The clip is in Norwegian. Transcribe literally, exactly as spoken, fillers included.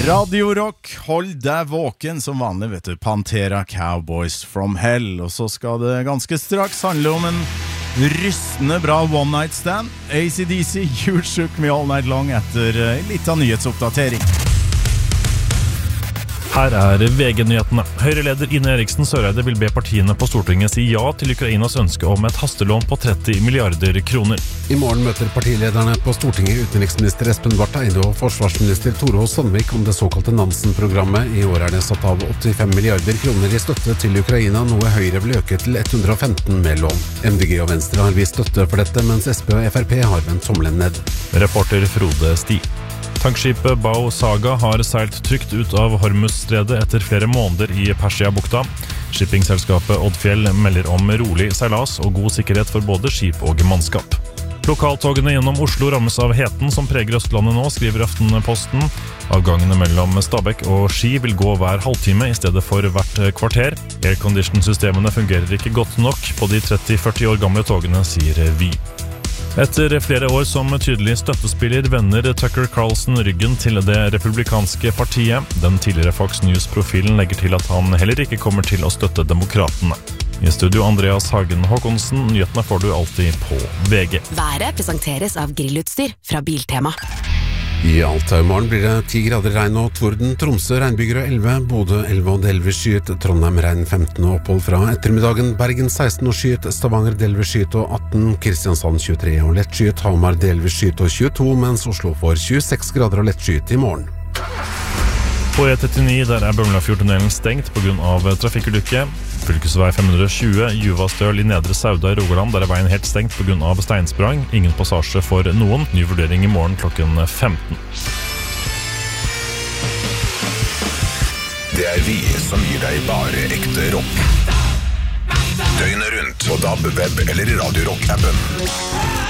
Radio Rock, hold deg våken som vanlig, vet du. Pantera, Cowboys from Hell. Og så skal det ganske straks handle om en rystende bra one night stand. A C D C, You Shook Me All Night Long etter litt av nyhetsoppdatering. Her er V G-nyhetene. Høyre-leder Ine Eriksen Søreide vil be partiene på Stortinget si ja til Ukrainas ønske om et hastelån på tretti milliarder kroner. I morgen møter partilederne på Stortinget utenriksminister Espen Barth Eide og forsvarsminister Tore Sandvik om det såkalte Nansen-programmet. I år er det satt av åttifem milliarder kroner i støtte til Ukraina, noe Høyre vil øke til ett hundre og femten med lån. M D G og Venstre har vist støtte for dette, mens S P og F R P har vendt tommelen ned. Reporter Frode Sti. Tankskipet Bao Saga har seilt trygt ut av Hormuzstredet etter flere måneder i Persia-bukta. Shippingselskapet Oddfjell melder om rolig seilas og god sikkerhet for både skip og mannskap. Lokaltogene gjennom Oslo rammes av heten som preger Østlandet nå, skriver Aftenposten. Avgangene mellom Stabekk og Ski vil gå hver halvtime i stedet for hvert kvarter. Aircondition-systemene fungerer ikke godt nok på de tretti til førti år gamle togene, sier Vy. Etter flere år som tydelig støttespiller vender Tucker Carlson ryggen til det republikanske partiet. Den tidligere Fox News-profilen legger til at han heller ikke kommer til å støtte demokratene. I studio Andreas Hagen Håkonsen, nyhetene får du alltid på V G. Været presenteres av grillutstyr fra Biltema. I Alta i morgen blir det ti grader regn og torden. Tromsø regnbyger og elleve, Bodø elleve og delvis skyet, Trondheim regn femten og opphold fra ettermiddagen, Bergen seksten og skyet, Stavanger delvis skyet og atten, Kristiansand tjuetre og lett skyet, Hamar delvis skyet og tjueto, mens Oslo får tjueseks grader og lett skyet i morgen. På E trettini der er Bømlafjordtunnelen stengt på grunn av trafikkulykke. Fylkesvei fem hundre og tjue, Juvastøl i Nedre Sauda i Rogaland, der er veien helt stengt på grunn av steinsprang. Ingen passasje for noen. Ny vurdering i morgen klokken femten. Det er vi som gir deg bare ekte rock. Døgnet rundt på D A B, web eller Radio Rock-appen.